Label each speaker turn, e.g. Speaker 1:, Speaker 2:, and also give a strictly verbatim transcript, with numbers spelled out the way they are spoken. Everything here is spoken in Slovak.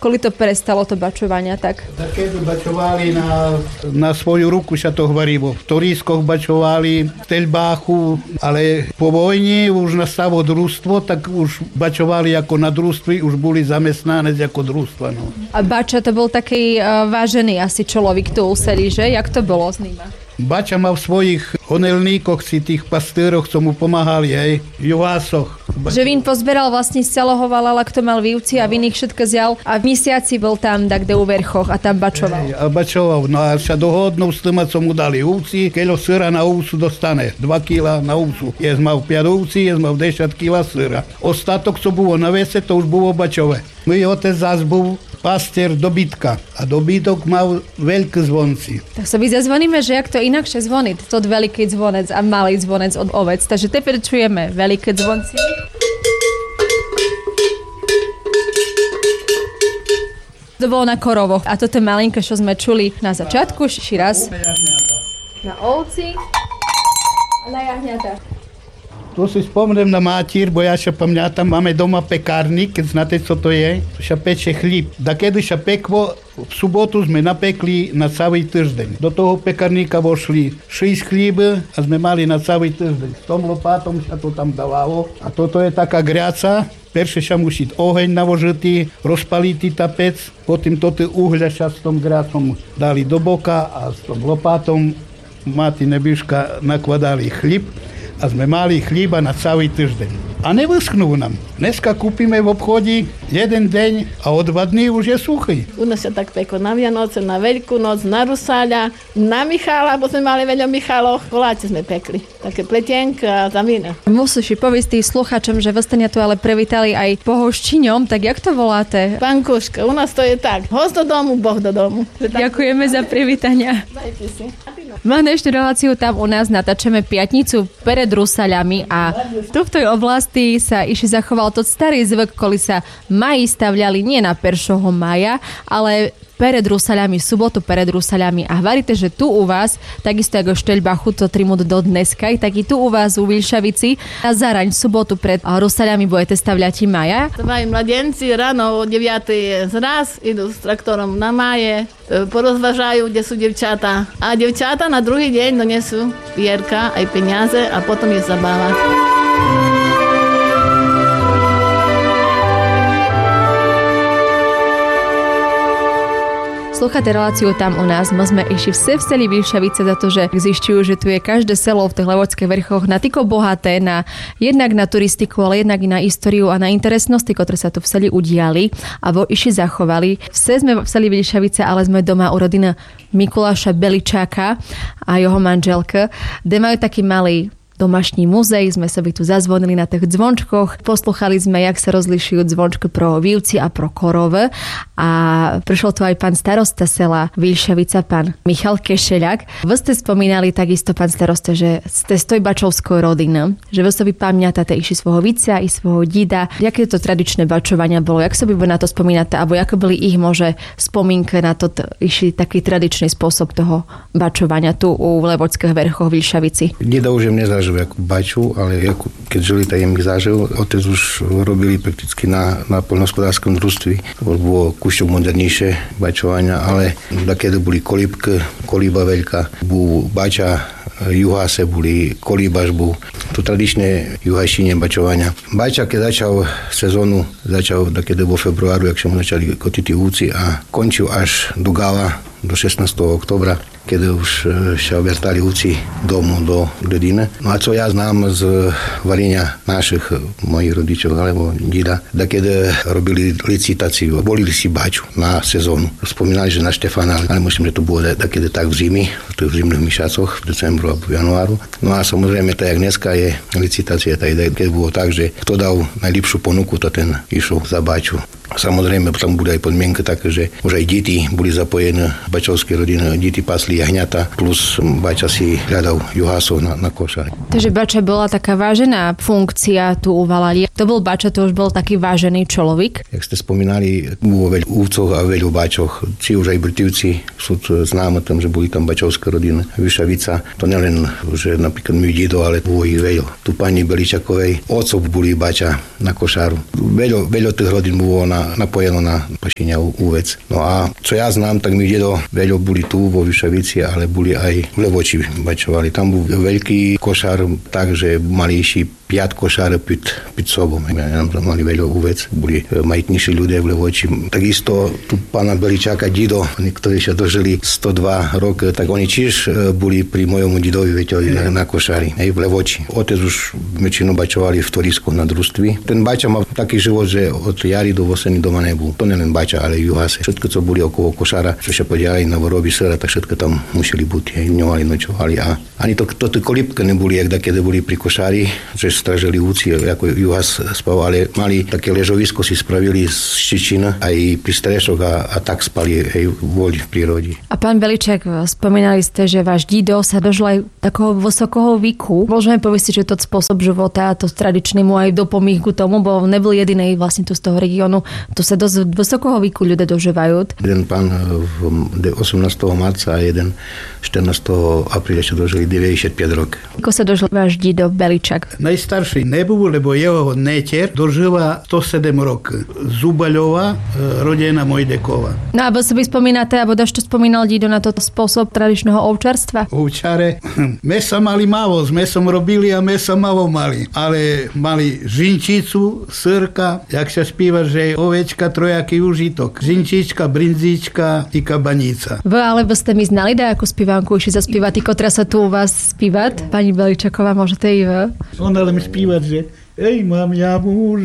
Speaker 1: Koli to prestalo to bačovania tak?
Speaker 2: Keď bačovali na, na svoju ruku, sa to hvarivo. V Torískoch bačovali, v Teľbáchu, ale po vojni už nastalo družstvo, tak už bačovali ako na družství, už boli zamestnanec ako družstva. No.
Speaker 1: A bača to bol taký uh, vážený asi človek tu useli, že? Jak to bolo s ním?
Speaker 2: Bača mal v svojich honelníkoch si tých pastéroch, co mu pomáhali, hej, juhásoch.
Speaker 1: Že vín pozberal vlastne z celého Valala, kto mal výuci a vín ich všetko zjal a v mesiaci bol tam takde u verchoch a tam bačoval.
Speaker 2: Hej, a bačoval, no a sa dohodnú s tým, co mu dali úci, keľo syra na úcu dostane, dva kilá na úcu. Jez mal päť úci, jez mal desať kilá syra. Ostatok, co bolo na vese, to už bolo bačové. Môj otec zás bol pastier dobytka a dobytok mal veľké zvonci.
Speaker 1: Tak sa my zazvoníme, že jak to inakšie zvoniť. To veľký zvonec a malý zvonec od ovec. Takže teper čujeme veľké zvonci. To bolo na korovoch. A toto malinké, čo sme čuli na začiatku, ši raz. Na ovci a na jahňata.
Speaker 2: Tu si spomnem na mátir, bo ja sa pamätám, máme doma pekárnik, keď znáte, co to je, sa peče chlíb. Da kedy sa peklo, v sobotu sme napekli na celý týždeň. Do toho pekárnika vošli šesť chlíb a sme mali na celý týždeň. S tom lopátom sa to tam dávalo. A toto je taká griaca. Perše sa musí oheň navožitý, rozpalitý tapec, potom toto uhľa sa s tom griacom dali do boka a s tom lopátom máti nebiška nakladali chlíb. A sme mali chlíba na celý týždeň. A nevyschnú nám. Dneska kúpime v obchode jeden deň a o dva dní už je suchý.
Speaker 3: U nás sa tak peklo na Vianoce, na Veľkú noc, na Rusáľa, na Michala, bo sme mali veľa Michaloch. Koláče sme pekli. Také pletienka a tam iné.
Speaker 1: Musíš povedať tým sluchačom, že vostania tu ale privítali aj pohoščiňom, tak jak to voláte?
Speaker 3: Pankuška, u nás to je tak. Host do domu, Boh do domu.
Speaker 1: Ďakujeme za privítania.
Speaker 3: Dajte si.
Speaker 1: Máme ešte reláciu tam u nás, natáčame piatnicu pred Rusaľami a tu v tej oblasti sa ešte zachoval to starý zvyk, koli sa maji stavľali nie na prvého mája, ale pred Rusaľami, sobotu pred Rusaľami. A hovoríte, že tu u vás, takisto ako v Šteľbachu, to trimut do dneska, tak i tu u vás u Vilšavici na zaraň sobotu pred Rusaľami budete stavľať i maja.
Speaker 3: To majú mladenci, ráno o deviatej zraz, idú s traktorom na maje, porozvažajú, kde sú devčatá. A devčatá na druhý deň donesú pierka, aj peniaze a potom je zabáva.
Speaker 1: Slúchate reláciu tam u nás. My sme išli vse v celý Vilšavice za to, že zišťujú, že tu je každé selo v tých Levočských vrchoch na tyko bohaté, na, jednak na turistiku, ale jednak i na históriu a na interesnosti, ktoré sa tu v seli udiali a vo išli zachovali. Vse sme v celý Vilšavice, ale sme doma u rodiny Mikuláša Beličáka a jeho manželka, kde majú taký malý domašní muzej, sme sa by tu zazvonili na tých zvončkoch, posluchali sme, jak sa rozlišujú zvončky pro vývci a pro korove a prišiel tu aj pán starosta sela Vilšavica, pán Michal Kešeľak. Vy ste spomínali takisto, pán starosta, že ste z tej bačovskej rodiny, že vy sa vy pamätáte iši svojho vicia i svojho dída. Jaké to tradičné bačovania bolo? Jak sa by na to spomínate? Alebo jaké boli ich može spomínky na to iši taký tradičný spôsob toho bačovania tu u Levočských vrchoch Vilšavici?
Speaker 4: Deda už im nezažil ako baču, ale ako, keď žili, tak im ich zažil. Otec už robili prakticky na, na poľnohospodárskom družství. To bolo kúšťok modernejšie bačovania, ale takedy boli kolíbky, kolíba veľká, bu bača, juhase boli, kolíbaž bu. To tradičné juhajšine bačovania. Bača, keď začal sezónu, začal takedy vo februáru, jak sa mu začali kotiti úci a končil až do gala, do šestnásteho októbra, keď už sa vrtali úci domu do dediny. No a co ja znám z varenia našich, mojich rodičov alebo dída, da keď robili licitáciu, volili si baču na sezónu. Spomínali, že na Štefana, ale myslím, že to bolo da keď tak v zimi, v tých zimných mesiacoch, v decembru a v januáru. No a samozrejme, tak jak dneska je licitácia, tak keď bolo tak, že kto dal najlepšiu ponuku, to ten išiel za baču. Samozrejme, tam bude aj podmienka také, že už aj deti boli zapojené v bačovskej rodiny, deti pasli jahňata, plus bača si hľadal juhásov na, na košár.
Speaker 1: Takže bača bola taká vážená funkcia tu u Valali. To bol bača, to už bol taký vážený človek.
Speaker 4: Jak ste spomínali, vo veľa úvcoch a veľa bačoch, či už aj Brtivci sú známe tam, že boli tam bačovské rodiny. Vyšavica, to nelen, že napríklad my dedo, ale bolo ich veľa. Tu pani Beličakovej, otcov boli bača na košáru. Veľa, veľa tých rodín bolo na, napojeno na Pašiňa úvec. No a čo ja znám, tak mi dedo veľa boli tu vo Vyšavici, ale boli aj v Levoči bačovali. Tam bol veľký košár, takže mali ešte piat košár pід, pід sobom. Mali veľa úvec, boli majitnejší ľudia v Levoči. Takisto tu pána Beličáka dedo, ktorí sa dožili sto dva roky, tak oni tiež boli pri mojom dedovi Veťovi na, na košári, aj v Levoči. Otec už väčšinou bačovali v Torisku na družství. Ten bača mal taký život, že od jary do oseny doma nebol. To nelen bača, ale juhase. Všetko, co boli okolo košára, čo sa podiali na voroby sera, tak všetko tam museli byť. Aj dňovali, nočovali. A ani to, to, to kolípke neboli, jak dakedy boli pri košári, že stražili úci, ako juhas spal, ale mali také ležovisko, si spravili z štičín aj pri strešoch a, a tak spali aj voľ v prírode.
Speaker 1: A pán Beličák, spomínali ste, že váš dedo sa dožil aj takého vysokého veku. Môžeme povedať, že to spôsob života, to tradičný mu aj dopomíh ku tomu, bo nebol jediný vlastne tu z toho regiónu. Tu sa dosť vysokého veku ľudia dožívajú.
Speaker 4: Jeden pán osemnásteho marca a jeden štrnásteho apríla sa dožili deväťdesiatpäť rokov.
Speaker 1: Ako sa dožil váš dedo Beličák?
Speaker 2: Najstarší nebol, lebo jeho neter dožila sto sedem rokov. Zubaľová, rodina Mojdekova.
Speaker 1: No a vy si spomínate, alebo daš to spomínal dedo na toto spôsob tradičného ovčarstva?
Speaker 2: Ovčare, mesa mali málo, s mesom robili a mesa málo mali. Ale mali žinčicu, srka, jak sa spíva, že je ovečka trojaký užitok. Žinčička, brinzička i kabanica.
Speaker 1: Vy ale by ste mi znali da ako spívánku ešte zaspívať, ktorá sa tu u vás spívať? Pani Beličaková, môžete i vy?
Speaker 2: Ona len spívať, že ej, mám ja muž,